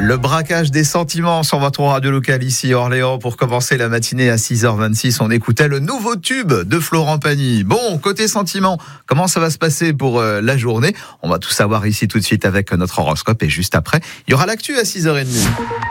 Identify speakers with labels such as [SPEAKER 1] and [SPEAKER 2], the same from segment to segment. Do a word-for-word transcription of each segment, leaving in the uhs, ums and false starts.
[SPEAKER 1] Le braquage des sentiments sur votre radio locale ici à Orléans. Pour commencer la matinée à six heures vingt-six, on écoutait le nouveau tube de Florent Pagny. Bon, côté sentiments, comment ça va se passer pour euh, la journée? On va tout savoir ici tout de suite avec notre horoscope et juste après, il y aura l'actu à six heures trente.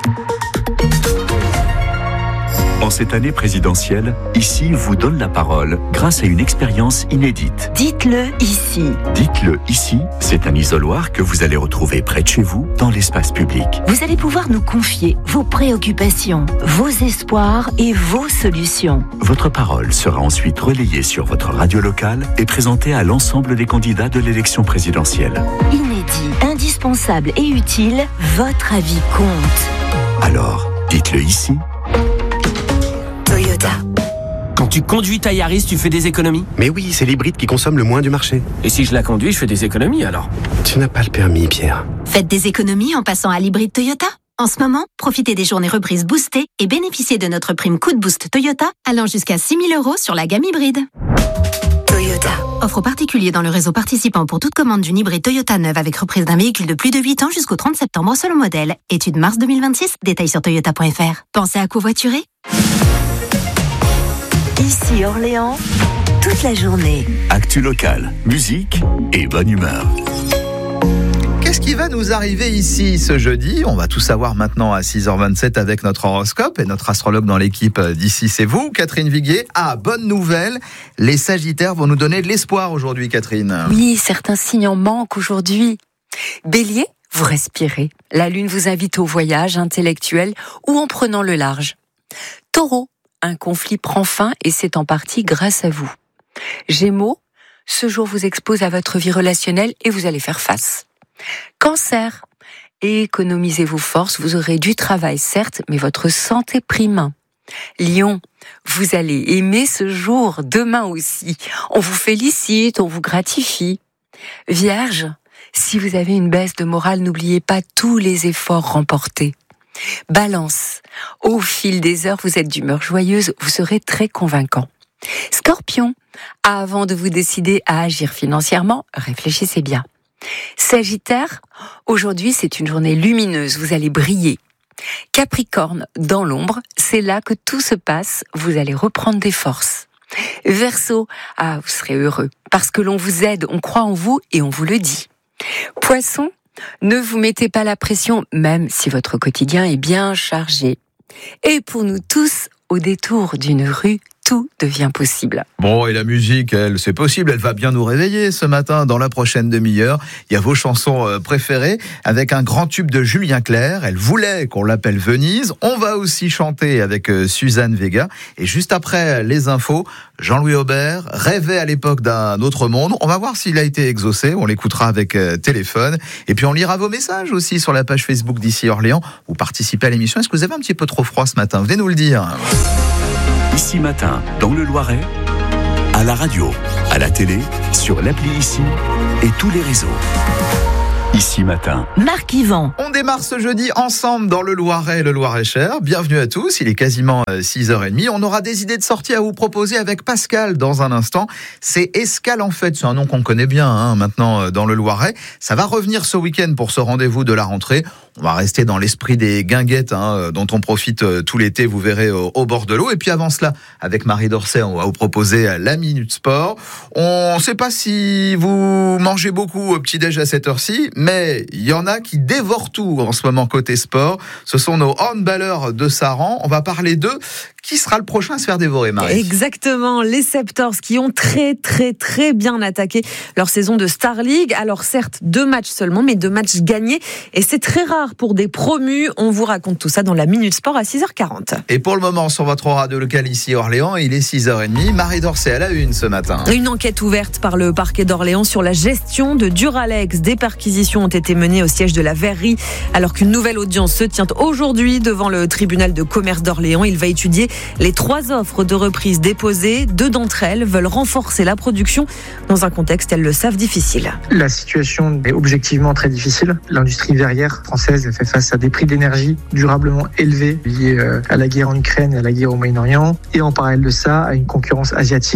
[SPEAKER 2] En cette année présidentielle, Ici vous donne la parole grâce à une expérience inédite.
[SPEAKER 3] Dites-le ici.
[SPEAKER 2] Dites-le ici, c'est un isoloir que vous allez retrouver près de chez vous, dans l'espace public.
[SPEAKER 3] Vous allez pouvoir nous confier vos préoccupations, vos espoirs et vos solutions.
[SPEAKER 2] Votre parole sera ensuite relayée sur votre radio locale et présentée à l'ensemble des candidats de l'élection présidentielle.
[SPEAKER 3] Inédit, indispensable et utile, votre avis compte.
[SPEAKER 2] Alors, dites-le ici.
[SPEAKER 3] Toyota.
[SPEAKER 4] Quand tu conduis ta Yaris, tu fais des économies?
[SPEAKER 5] Mais oui, c'est l'hybride qui consomme le moins du marché.
[SPEAKER 4] Et si je la conduis, je fais des économies alors?
[SPEAKER 5] Tu n'as pas le permis, Pierre.
[SPEAKER 6] Faites des économies en passant à l'hybride Toyota. En ce moment, profitez des journées reprises boostées et bénéficiez de notre prime coup de boost Toyota allant jusqu'à six mille euros sur la gamme hybride.
[SPEAKER 3] Toyota.
[SPEAKER 6] Offre aux particuliers dans le réseau participant pour toute commande d'une hybride Toyota neuve avec reprise d'un véhicule de plus de huit ans jusqu'au trente septembre selon modèle. Étude mars deux mille vingt-six, détails sur toyota point f r. Pensez à covoiturer?
[SPEAKER 3] Ici Orléans, toute la journée.
[SPEAKER 2] Actu locale, musique et bonne humeur.
[SPEAKER 1] Qu'est-ce qui va nous arriver ici ce jeudi? On va tout savoir maintenant à six heures vingt-sept avec notre horoscope et notre astrologue dans l'équipe d'ici, c'est vous, Catherine Viguier. Ah, bonne nouvelle, les Sagittaires vont nous donner de l'espoir aujourd'hui, Catherine.
[SPEAKER 7] Oui, certains signes en manquent aujourd'hui. Bélier, vous respirez. La lune vous invite au voyage intellectuel ou en prenant le large. Taureau, un conflit prend fin et c'est en partie grâce à vous. Gémeaux, ce jour vous expose à votre vie relationnelle et vous allez faire face. Cancer, économisez vos forces, vous aurez du travail certes, mais votre santé prime. Lion, vous allez aimer ce jour, demain aussi. On vous félicite, on vous gratifie. Vierge, si vous avez une baisse de morale, n'oubliez pas tous les efforts remportés. Balance, au fil des heures, vous êtes d'humeur joyeuse, vous serez très convaincant. Scorpion, avant de vous décider à agir financièrement, réfléchissez bien. Sagittaire, aujourd'hui c'est une journée lumineuse, vous allez briller. Capricorne, dans l'ombre, c'est là que tout se passe, vous allez reprendre des forces. Verseau, ah, vous serez heureux, parce que l'on vous aide, on croit en vous et on vous le dit. Poisson, ne vous mettez pas la pression, même si votre quotidien est bien chargé. Et pour nous tous, au détour d'une rue, tout devient possible.
[SPEAKER 1] Bon, et la musique, elle, c'est possible, elle va bien nous réveiller ce matin. Dans la prochaine demi-heure, il y a vos chansons préférées avec un grand tube de Julien Clerc. Elle voulait qu'on l'appelle Venise. On va aussi chanter avec Suzanne Vega. Et juste après les infos, Jean-Louis Aubert rêvait à l'époque d'un autre monde. On va voir s'il a été exaucé. On l'écoutera avec téléphone. Et puis on lira vos messages aussi sur la page Facebook d'Ici Orléans. Vous participez à l'émission. Est-ce que vous avez un petit peu trop froid ce matin? Venez nous le dire.
[SPEAKER 2] Ici matin, dans le Loiret, à la radio, à la télé, sur l'appli Ici et tous les réseaux. Ici matin.
[SPEAKER 3] Marc Yvan.
[SPEAKER 1] On démarre ce jeudi ensemble dans le Loiret et le Loir-et-Cher. Bienvenue à tous, il est quasiment six heures trente. On aura des idées de sortie à vous proposer avec Pascal dans un instant. C'est Escale en fait, c'est un nom qu'on connaît bien hein, maintenant dans le Loiret. Ça va revenir ce week-end pour ce rendez-vous de la rentrée. On va rester dans l'esprit des guinguettes hein, dont on profite tout l'été, vous verrez, au, au bord de l'eau. Et puis avant cela, avec Marie Dorset, on va vous proposer la Minute Sport. On ne sait pas si vous mangez beaucoup au petit-déj à cette heure-ci, mais il y en a qui dévorent tout en ce moment côté sport. Ce sont nos handballeurs de Saran. On va parler d'eux. Qui sera le prochain à se faire dévorer, Marie?
[SPEAKER 8] Exactement, les Septors qui ont très très très bien attaqué leur saison de Star League. Alors certes, deux matchs seulement, mais deux matchs gagnés. Et c'est très rare pour des promus. On vous raconte tout ça dans la Minute Sport à six heures quarante.
[SPEAKER 1] Et pour le moment, sur votre radio locale ici à Orléans, il est six heures trente. Marie Dorset à la une ce matin.
[SPEAKER 8] Une enquête ouverte par le parquet d'Orléans sur la gestion de Duralex. Des perquisitions ont été menées au siège de la Verrerie, alors qu'une nouvelle audience se tient aujourd'hui devant le tribunal de commerce d'Orléans. Il va étudier les trois offres de reprise déposées. Deux d'entre elles veulent renforcer la production dans un contexte, elles le savent, difficile.
[SPEAKER 9] La situation est objectivement très difficile. L'industrie verrière française fait face à des prix d'énergie durablement élevés liés à la guerre en Ukraine et à la guerre au Moyen-Orient. Et en parallèle de ça, à une concurrence asiatique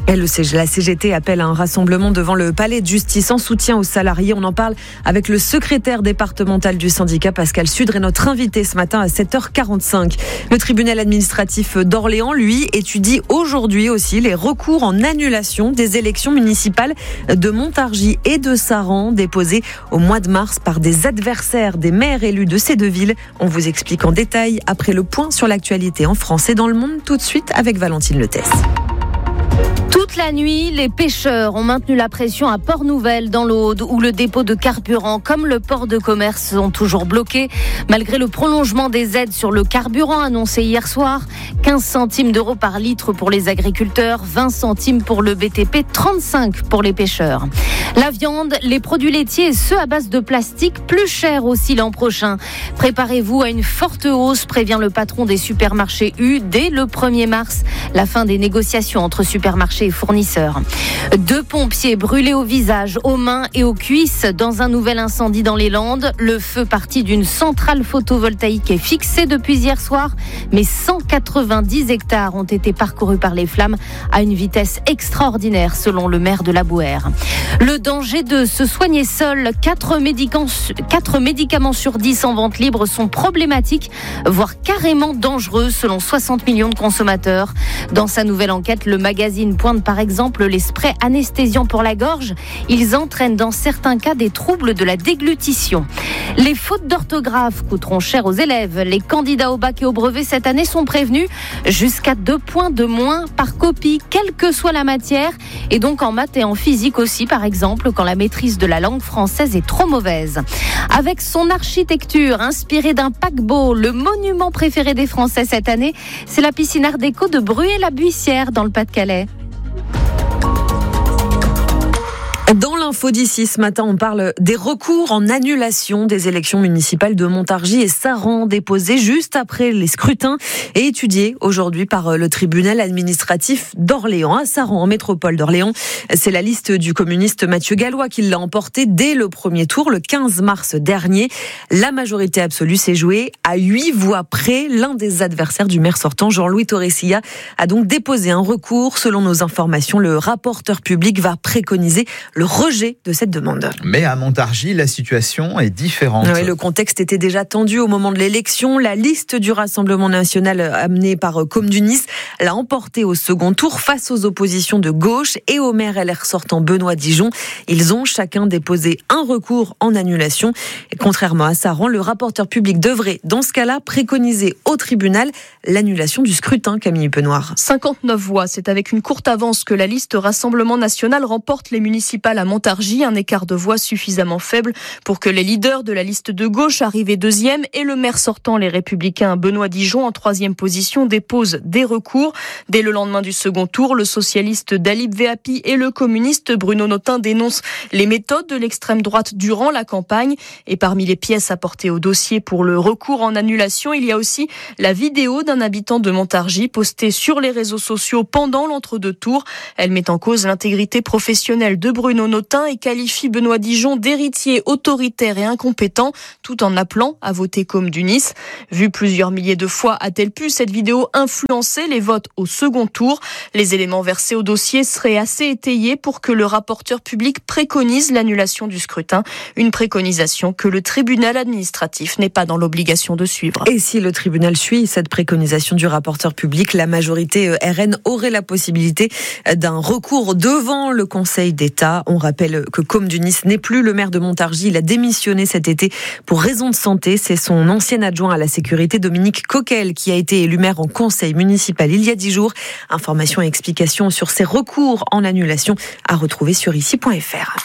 [SPEAKER 8] Et le C G, la C G T appelle à un rassemblement devant le palais de justice en soutien aux salariés. On en parle avec le secrétaire départemental du syndicat, Pascal Sudre, et notre invité ce matin à sept heures quarante-cinq. Le tribunal administratif d'Orléans, lui, étudie aujourd'hui aussi les recours en annulation des élections municipales de Montargis et de Saran déposés au mois de mars par des adversaires des maires élus de ces deux villes. On vous explique en détail après le point sur l'actualité en France et dans le monde, tout de suite avec Valentine Letès.
[SPEAKER 10] Toute la nuit, les pêcheurs ont maintenu la pression à Port-Nouvelle dans l'Aude où le dépôt de carburant comme le port de commerce sont toujours bloqués malgré le prolongement des aides sur le carburant annoncé hier soir. quinze centimes d'euros par litre pour les agriculteurs, vingt centimes pour le B T P, trente-cinq pour les pêcheurs. La viande, les produits laitiers et ceux à base de plastique plus chers aussi l'an prochain. Préparez-vous à une forte hausse, prévient le patron des supermarchés U dès le premier mars. La fin des négociations entre supermarchés et fournisseurs. Deux pompiers brûlés au visage, aux mains et aux cuisses dans un nouvel incendie dans les Landes. Le feu parti d'une centrale photovoltaïque est fixé depuis hier soir, mais cent quatre-vingt-dix hectares ont été parcourus par les flammes à une vitesse extraordinaire selon le maire de la Bouère. Le danger de se soigner seul, quatre médicaments, quatre médicaments sur dix en vente libre sont problématiques, voire carrément dangereux selon soixante millions de consommateurs. Dans sa nouvelle enquête, le magazine pointe par exemple les sprays anesthésiants pour la gorge. Ils entraînent dans certains cas des troubles de la déglutition. Les fautes d'orthographe coûteront cher aux élèves. Les candidats au bac et au brevet cette année sont prévenus. Jusqu'à deux points de moins par copie, quelle que soit la matière. Et donc en maths et en physique aussi, par exemple, quand la maîtrise de la langue française est trop mauvaise. Avec son architecture inspirée d'un paquebot, le monument préféré des Français cette année, c'est la piscine Art déco de Bruay-la-Buissière dans le Pas-de-Calais.
[SPEAKER 8] Dans l'info d'ici ce matin, on parle des recours en annulation des élections municipales de Montargis et Saran déposés juste après les scrutins et étudiés aujourd'hui par le tribunal administratif d'Orléans. À Saran, en métropole d'Orléans, c'est la liste du communiste Mathieu Gallois qui l'a emporté dès le premier tour, le quinze mars dernier. La majorité absolue s'est jouée à huit voix près. L'un des adversaires du maire sortant, Jean-Louis Torrecilla, a donc déposé un recours. Selon nos informations, le rapporteur public va préconiser le rejet de cette demande.
[SPEAKER 1] Mais à Montargis, la situation est différente.
[SPEAKER 8] Oui, le contexte était déjà tendu au moment de l'élection. La liste du Rassemblement national amenée par Comdunis l'a emporté au second tour face aux oppositions de gauche et au maire L R sortant Benoît Dijon. Ils ont chacun déposé un recours en annulation. Et contrairement à Saran, le rapporteur public devrait, dans ce cas-là, préconiser au tribunal l'annulation du scrutin, Camille Penoir.
[SPEAKER 11] cinquante-neuf voix, c'est avec une courte avance que la liste Rassemblement national remporte les municipales à Montargis, un écart de voix suffisamment faible pour que les leaders de la liste de gauche, arrivés deuxième, et le maire sortant, les Républicains, Benoît Dijon, en troisième position, déposent des recours. Dès le lendemain du second tour, le socialiste Dalib Vehapi et le communiste Bruno Notin dénoncent les méthodes de l'extrême droite durant la campagne. Et parmi les pièces apportées au dossier pour le recours en annulation, il y a aussi la vidéo d'un habitant de Montargis postée sur les réseaux sociaux pendant l'entre-deux tours. Elle met en cause l'intégrité professionnelle de Bruno Notin et qualifie Benoît Dijon d'héritier autoritaire et incompétent, tout en appelant à voter comme du Nice. Vue plusieurs milliers de fois, a-t-elle pu cette vidéo influencer les votes au second tour? Les éléments versés au dossier seraient assez étayés pour que le rapporteur public préconise l'annulation du scrutin, une préconisation que le tribunal administratif n'est pas dans l'obligation de suivre.
[SPEAKER 8] Et si le tribunal suit cette préconisation du rapporteur public, la majorité R N aurait la possibilité d'un recours devant le Conseil d'État. On rappelle que Comdunis n'est plus le maire de Montargis. Il a démissionné cet été pour raison de santé. C'est son ancien adjoint à la sécurité, Dominique Coquel, qui a été élu maire en conseil municipal il y a dix jours. Informations et explications sur ces recours en annulation à retrouver sur ici point f r.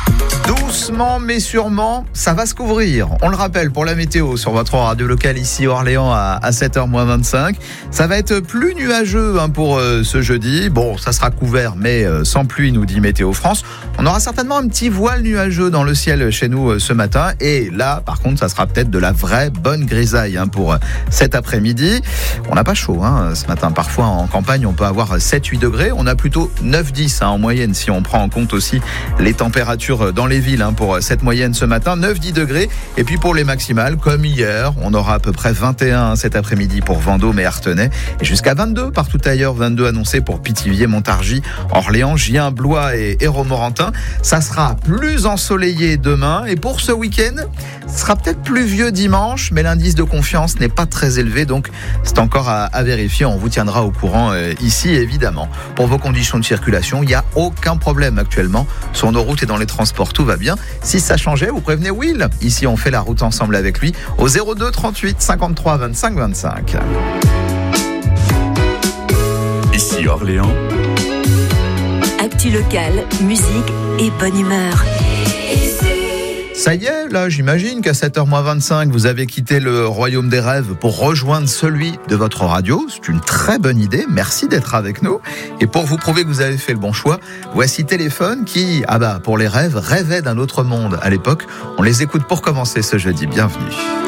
[SPEAKER 1] Doucement mais sûrement, ça va se couvrir. On le rappelle pour la météo sur votre radio locale ici Orléans à sept heures moins vingt-cinq. Ça va être plus nuageux hein, pour euh, ce jeudi. Bon, ça sera couvert mais euh, sans pluie, nous dit Météo France. On aura certainement un petit voile nuageux dans le ciel chez nous euh, ce matin. Et là, par contre, ça sera peut-être de la vraie bonne grisaille hein, pour euh, cet après-midi. On n'a pas chaud hein, ce matin. Parfois en campagne, on peut avoir sept huit degrés. On a plutôt neuf dix hein, en moyenne si on prend en compte aussi les températures températures dans les villes hein, pour cette moyenne ce matin, neuf à dix degrés. Et puis pour les maximales, comme hier, on aura à peu près vingt et un cet après-midi pour Vendôme et Artenay. Et jusqu'à vingt-deux partout ailleurs, vingt-deux annoncés pour Pithiviers, Montargis, Orléans, Gien, Blois et, et Romorantin. Ça sera plus ensoleillé demain. Et pour ce week-end, ce sera peut-être pluvieux dimanche, mais l'indice de confiance n'est pas très élevé. Donc c'est encore à, à vérifier. On vous tiendra au courant euh, ici, évidemment. Pour vos conditions de circulation, il n'y a aucun problème actuellement. Sur nos routes et dans les transports, tout va bien. Si ça changeait, vous prévenez Will. Ici, on fait la route ensemble avec lui au zéro deux trente-huit cinquante-trois vingt-cinq vingt-cinq.
[SPEAKER 2] Ici Orléans.
[SPEAKER 3] Actu locale, musique et bonne humeur.
[SPEAKER 1] Ça y est, là, j'imagine qu'à sept heures moins vingt-cinq, vous avez quitté le royaume des rêves pour rejoindre celui de votre radio. C'est une très bonne idée. Merci d'être avec nous. Et pour vous prouver que vous avez fait le bon choix, voici Téléphone qui, ah bah, pour les rêves, rêvait d'un autre monde à l'époque. On les écoute pour commencer ce jeudi. Bienvenue.